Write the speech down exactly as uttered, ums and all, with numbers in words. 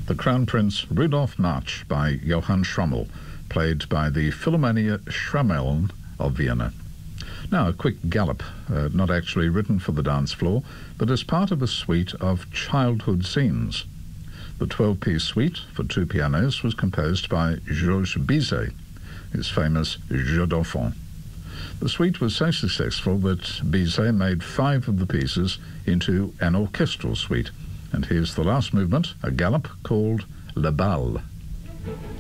The Crown Prince Rudolf March by Johann Schrammel, played by the Philharmonia Schrammmeln of Vienna. Now a quick gallop, uh, not actually written for the dance floor, but as part of a suite of childhood scenes. The twelve-piece suite for two pianos was composed by Georges Bizet, his famous Jeux d'Enfants. The suite was so successful that Bizet made five of the pieces into an orchestral suite. And here's the last movement, a gallop called La Balle.